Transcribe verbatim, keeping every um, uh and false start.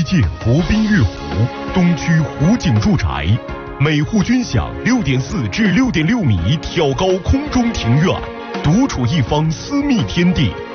建国宾悦湖，东区湖景住宅，每户均享六点四至六点六米挑高空中庭院，独处一方私密天地。